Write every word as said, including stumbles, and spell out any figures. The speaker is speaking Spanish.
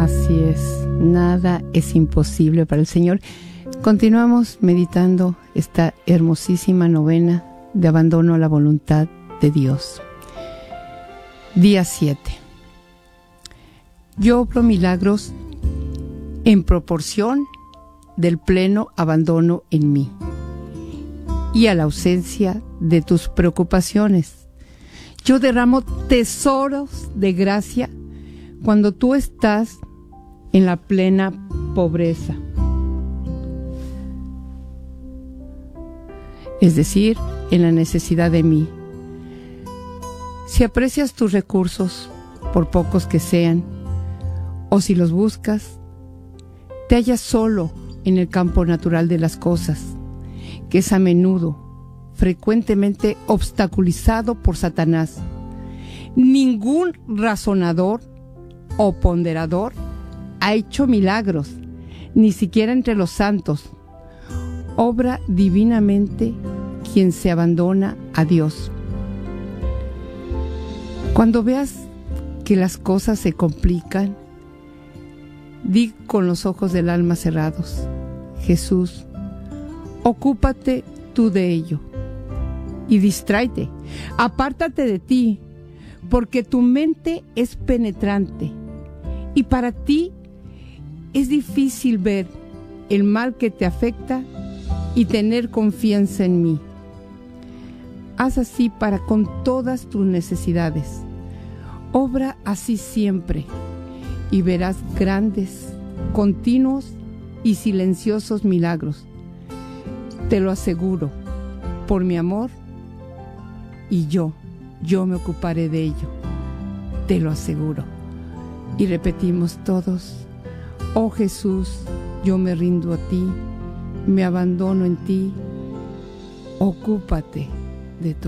Así es, nada es imposible para el Señor. Continuamos meditando esta hermosísima novena de abandono a la voluntad de Dios. Día siete. Yo obro milagros en proporción del pleno abandono en mí y a la ausencia de tus preocupaciones. Yo derramo tesoros de gracia cuando tú estás en la plena pobreza. Es decir, en la necesidad de mí. Si aprecias tus recursos, por pocos que sean, o si los buscas, te hallas solo en el campo natural de las cosas, que es a menudo, frecuentemente obstaculizado por Satanás. Ningún razonador o ponderador ha hecho milagros, ni siquiera entre los santos. Obra divinamente quien se abandona a Dios. Cuando veas que las cosas se complican, di con los ojos del alma cerrados: Jesús, ocúpate tú de ello y distráete, apártate de ti, porque tu mente es penetrante y para ti es difícil ver el mal que te afecta y tener confianza en mí. Haz así para con todas tus necesidades. Obra así siempre y verás grandes, continuos y silenciosos milagros. Te lo aseguro, por mi amor, y yo, yo me ocuparé de ello. Te lo aseguro. Y repetimos todos: oh Jesús, yo me rindo a ti, me abandono en ti, ocúpate de todo.